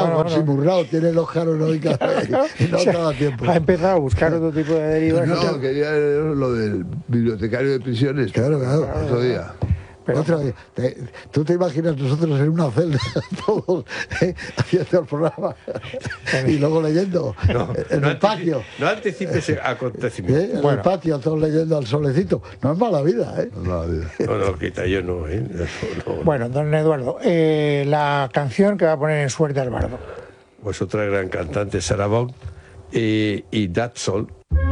Juan Simurrao tiene el Oscar honorífico y no te da tiempo. Ha empezado a buscar otro tipo de derivas. No, quería lo del bibliotecario de prisiones. Claro. Otro día. Pero, Otra vez, tú te imaginas nosotros en una celda, todos haciendo el programa y luego leyendo en el patio. No anticipes acontecimientos. En el patio, todos leyendo al solecito. No es mala vida, ¿eh? No, quita, yo no, ¿eh? No. Bueno, don Eduardo, la canción que va a poner en suerte al bardo. Pues otra gran cantante, Sarah Vaughan, y That's All.